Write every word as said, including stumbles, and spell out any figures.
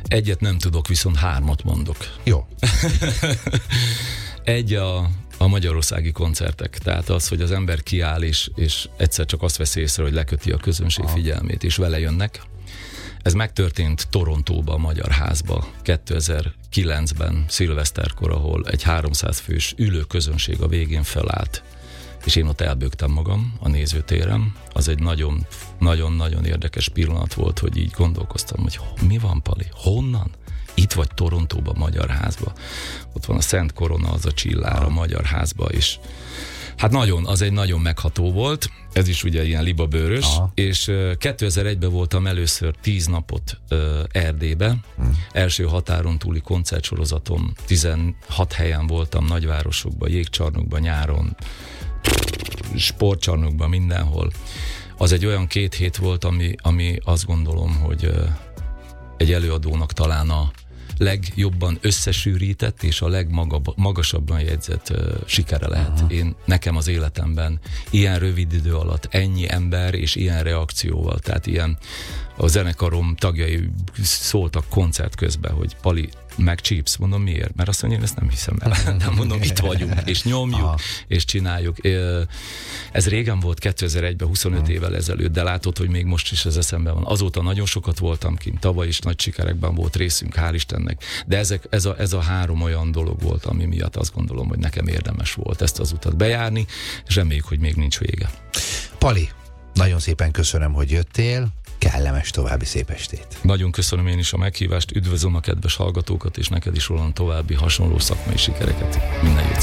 Egyet nem tudok, viszont hármat mondok. Jó. Egy a, a magyarországi koncertek. Tehát az, hogy az ember kiáll, és, és egyszer csak azt veszi észre, hogy leköti a közönség figyelmét, és vele jönnek. Ez megtörtént Torontóban, a Magyar Házba kétezer-kilencben, szilveszterkor, ahol egy háromszáz fős ülő közönség a végén felállt, és én ott elbögtem magam a nézőtéren. Az egy nagyon, nagyon-nagyon érdekes pillanat volt, hogy így gondolkoztam, hogy mi van, Pali, honnan? Itt vagy Torontóban, Magyar Házba. Ott van a Szent Korona, az a csillár a Magyar Házba, és hát nagyon, az egy nagyon megható volt. Ez is ugye ilyen libabőrös, aha. És uh, kétezer-egyben voltam először tíz napot uh, Erdélybe. Hmm. Első határon túli koncertsorozatom, tizenhat helyen voltam, nagyvárosokban, jégcsarnokban, nyáron, sportcsarnokban, mindenhol. Az egy olyan két hét volt, ami, ami azt gondolom, hogy uh, egy előadónak talán a legjobban összesűrített és a legmagasabban jegyzett uh, sikere lehet. Uh-huh. Én, nekem az életemben ilyen rövid idő alatt ennyi ember és ilyen reakcióval, tehát ilyen a zenekarom tagjai szóltak koncert közben, hogy Pali, megcsípsz, mondom miért? Mert azt mondja, én ezt nem hiszem el. Nem mondom, itt vagyunk, és nyomjuk, aha. És csináljuk. Ez régen volt, kétezer-egyben, huszonöt évvel ezelőtt, de látod, hogy még most is ez eszemben van. Azóta nagyon sokat voltam kint, tavaly is nagy sikerekben volt részünk, hál' Istennek. De ezek, ez, a, ez a három olyan dolog volt, ami miatt azt gondolom, hogy nekem érdemes volt ezt az utat bejárni, és reméljük, hogy még nincs vége. Pali, nagyon szépen köszönöm, hogy jöttél. Kellemes további szép estét. Nagyon köszönöm én is a meghívást, üdvözlöm a kedves hallgatókat, és neked is, Roland, további hasonló szakmai sikereket. Minden jót.